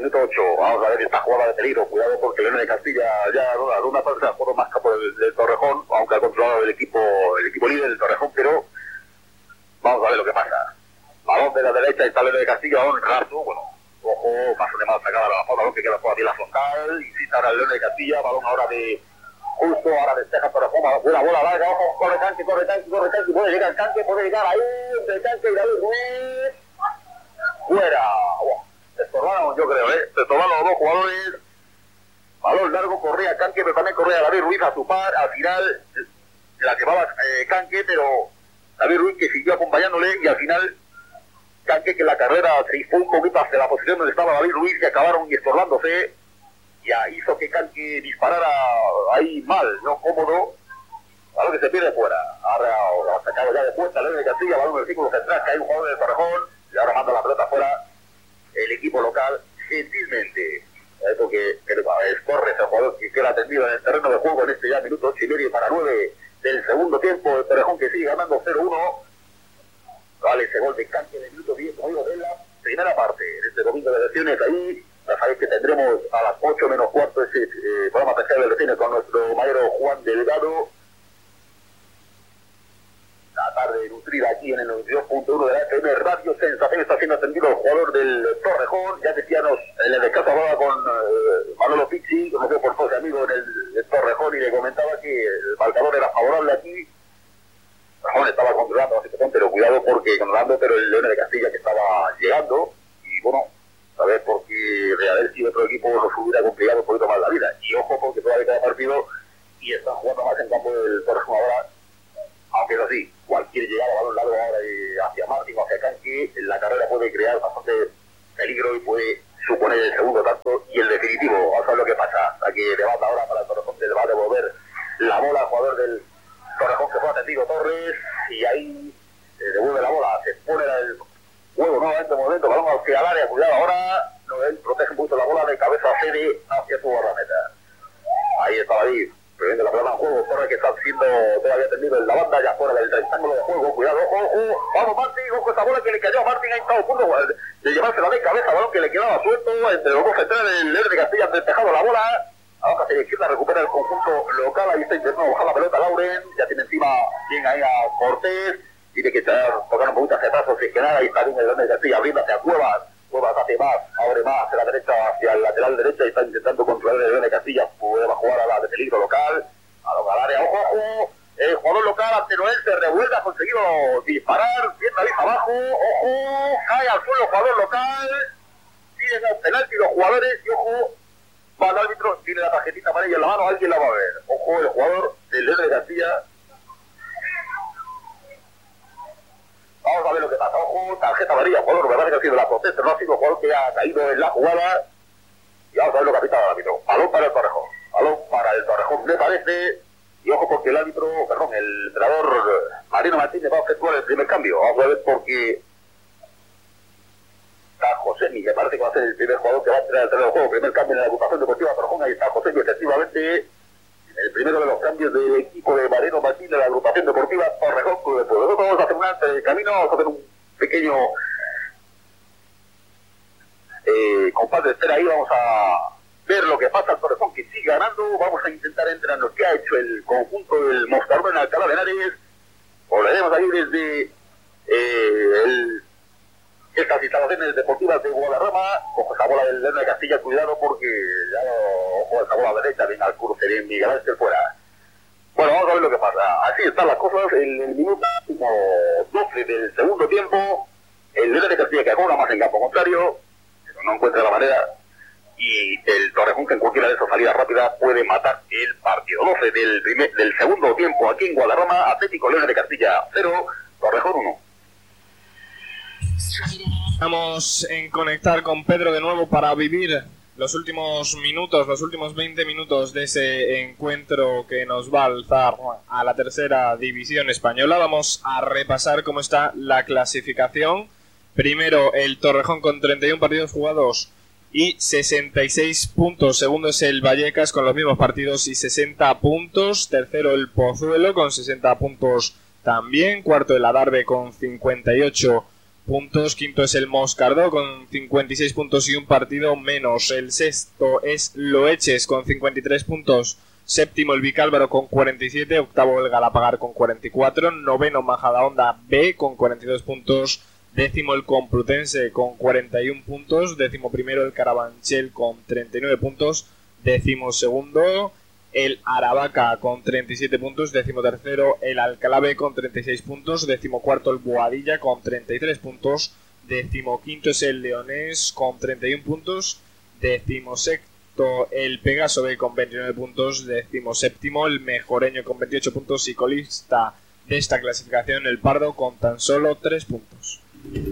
minuto 8. Vamos a ver esta jugada de peligro. Cuidado porque León de Castilla ya a una parte de juego más capo del Torrejón, aunque ha controlado el equipo líder del Torrejón, pero vamos a ver lo que pasa. Balón de la derecha, está León de Castilla, balón raso, bueno, ojo, paso de mal sacada la bola, balón que queda por aquí la frontal, y si ahora el León de Castilla, balón ahora de justo, ahora despeja Torrejón, una bola larga, ojo, corre tanque, puede llegar el tanque, puede llegar ahí, entre el tanque y David Ruiz, fuera, se estorbaron, yo creo, se estorbaron los dos jugadores, balón largo, corría Canque, pero también corría David Ruiz a su par, al final la llevaba Canque, pero David Ruiz que siguió acompañándole, y al final Canque, que en la carrera se fue un poquito hacia la posición donde estaba David Ruiz, que acabaron estorbándose, ya hizo que Canque disparara ahí mal, no cómodo, balón que se pierde fuera. Ahora sacado ya de puerta León de Castilla, balón del círculo central, que hay un jugador del Torrejón, y ahora manda la pelota fuera el equipo local, gentilmente, porque Torres, el jugador que queda atendido en el terreno de juego en este ya minuto 8 y medio para 9 del segundo tiempo, el Torrejón que sigue ganando 0-1, vale ese gol de Canque en el minuto 10, como digo, de la primera parte, en este domingo de elecciones, ahí ya sabéis que tendremos a las 8 menos cuarto ese programa especial de elecciones con nuestro maestro Juan Delgado, la tarde nutrida aquí en el 92.1 de la FM Radio Sensación. Está siendo atendido el jugador del Torrejón, ya decíamos en el descanso hablaba con Manolo Pizzi, conocido por todos amigos en el Torrejón, y le comentaba que el marcador era favorable aquí. Torrejón estaba controlando la situación, pero cuidado porque pero el León de Castilla que estaba llegando, y bueno, a ver, porque de haber sido otro equipo nos hubiera complicado un poquito más la vida, y ojo porque todavía queda partido y están jugando más en campo del Torrejón ahora. Aunque es así, cualquier llegada balón largo ahora hacia Martín o hacia Canque, la carrera puede crear bastante peligro y puede suponer el segundo tanto y el definitivo. Vamos a ver lo que pasa. Aquí levanta ahora para el Torrejón, que le va a devolver la bola al jugador del Torrejón que fue atendido Torres, y ahí devuelve la bola, se pone el juego nuevamente, momento, balón hacia el área, cuidado ahora, no, él protege un poquito la bola de cabeza, cede hacia su guardameta. Ahí está David. Previendo la pelota en juego, Torres que está siendo todavía tendido en la banda, ya fuera del rectángulo de juego, cuidado, ojo, vamos Martín, ojo esa bola que le cayó a Martín, ahí está a punto de llevársela de cabeza, balón que le quedaba suelto, entre los dos centrales, el León de Castilla despejado la bola, ahora hacia la izquierda recupera el conjunto local, ahí está intentando bajar la pelota Lauren, ya tiene encima bien ahí a Cortés, tiene que tocar un poquito hacia atrás, o si es que nada, ahí está bien el León de Castilla, abriendo hacia Cuevas hace más, abre más hacia la derecha, hacia el lateral derecha, y está intentando controlar el León de Castilla, puede jugar a la de peligro local, al área, ojo, el jugador local ante Noel se revuelve, ha conseguido disparar, bien David abajo, ojo, cae al suelo el jugador local, piden el penalti los jugadores, y ojo, va el árbitro, tiene la tarjetita amarilla en la mano, alguien la va a ver, ojo, el jugador del León de Castilla. Vamos a ver lo que pasa, ojo, tarjeta amarilla, jugador, verdad que ha sido la protesta, no ha sido el jugador que ha caído en la jugada, y vamos a ver lo que ha pitado el árbitro. Balón para el Torrejón, me parece, y ojo porque el entrenador Marino Martínez va a efectuar el primer cambio, vamos a ver porque está Josemi, me parece que va a ser el primer jugador que va a entrar al terreno de juego, primer cambio en la agrupación deportiva Torrejón, ahí está Josemi, efectivamente, el primero de los cambios del equipo de Marino Martínez en la agrupación deportiva Torrejón Club de Fútbol. Nosotros vamos a hacer un antes del camino, vamos a hacer un pequeño compás de espera ahí, vamos a ver lo que pasa al Torrejón que sigue ganando, vamos a intentar entrar en lo que ha hecho el conjunto del Moscardón en Alcalá de Henares, volveremos ahí desde estas instalaciones deportivas de Guadarrama, ojo esa bola del León de Castilla, cuidado porque ya ojo esa bola derecha, bien al cruce, bien Miguel Ángel fuera. Bueno, vamos a ver lo que pasa, así están las cosas, en el minuto 12 del segundo tiempo, el León de Castilla que acabó más en campo contrario, pero no encuentra la manera, y el Torrejón que en cualquiera de esas salidas rápidas puede matar el partido. 12 del segundo tiempo aquí en Guadarrama, Atlético León de Castilla 0, Torrejón 1. Vamos en conectar con Pedro de nuevo para vivir los últimos 20 minutos de ese encuentro que nos va a alzar a la tercera división española. Vamos a repasar cómo está la clasificación. Primero el Torrejón con 31 partidos jugados y 66 puntos. Segundo es el Vallecas con los mismos partidos y 60 puntos. Tercero el Pozuelo con 60 puntos también. Cuarto el Adarve con 58 puntos. Quinto es el Moscardó con 56 puntos y un partido menos. El sexto es Loeches con 53 puntos. Séptimo el Vicálvaro con 47. Octavo el Galapagar con 44. Noveno Majadahonda B con 42 puntos. Décimo el Complutense con 41 puntos. Décimo primero el Carabanchel con 39 puntos. Décimo segundo el Aravaca con 37 puntos. Décimo tercero el Alcalá B con 36 puntos. Décimo cuarto el Boadilla con 33 puntos. Décimo quinto es el Leonés con 31 puntos. Décimo sexto el Pegaso B con 29 puntos. Décimo séptimo el Mejoreño con 28 puntos. Y colista de esta clasificación el Pardo con tan solo 3 puntos.